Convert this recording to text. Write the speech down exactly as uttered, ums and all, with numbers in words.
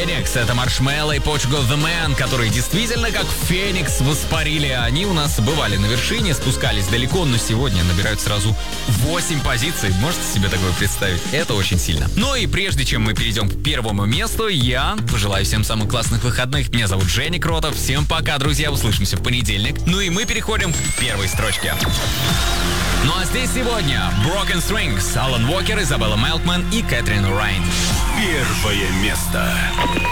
Phoenix. Это Marshmello и Portugal The Man, которые действительно как Феникс воспарили. Они у нас бывали на вершине, спускались далеко, но сегодня набирают сразу восемь позиций. Можете себе такое представить? Это очень сильно. Ну и прежде чем мы перейдем к первому месту, я пожелаю всем самых классных выходных. Меня зовут Женя Кротов. Всем пока, друзья. Услышимся в понедельник. Ну и мы переходим к первой строчке. Ну а здесь сегодня Broken Strings, Алан Уокер, Изабелла Мелкман и Кэтрин Райн. Первое место.